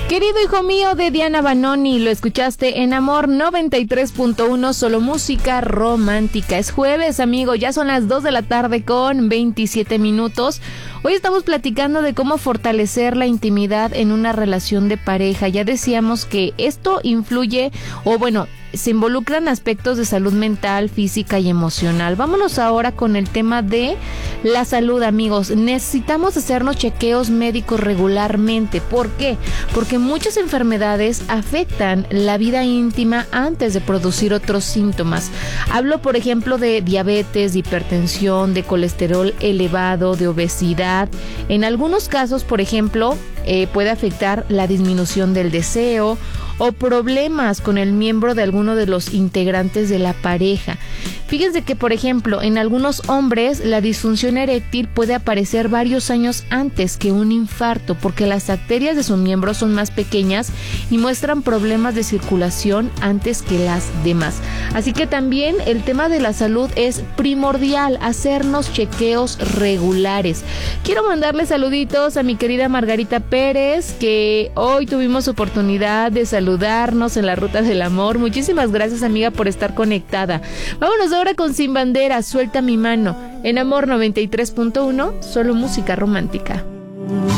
Querido hijo mío de Diana Banoni, lo escuchaste en Amor 93.1, solo música romántica. Es jueves, amigo, ya son las 2 de la tarde con 27 minutos. Hoy estamos platicando de cómo fortalecer la intimidad en una relación de pareja. Ya decíamos que esto influye, se involucran aspectos de salud mental, física y emocional. Vámonos ahora con el tema de la salud, amigos. Necesitamos hacernos chequeos médicos regularmente. ¿Por qué? Porque muchas enfermedades afectan la vida íntima antes de producir otros síntomas. Hablo, por ejemplo, de diabetes, de hipertensión, de colesterol elevado, de obesidad. En algunos casos, por ejemplo, puede afectar la disminución del deseo o problemas con el miembro de alguno de los integrantes de la pareja. Fíjense que, por ejemplo, en algunos hombres la disfunción eréctil puede aparecer varios años antes que un infarto, porque las arterias de su miembro son más pequeñas y muestran problemas de circulación antes que las demás. Así que también el tema de la salud es primordial, hacernos chequeos regulares. Quiero mandarle saluditos a mi querida Margarita Pérez, que hoy tuvimos oportunidad de saludarnos en la Ruta del Amor. Muchísimas gracias, amiga, por estar conectada. Vámonos ahora con Sin Bandera, Suelta mi mano, en Amor 93.1, solo música romántica.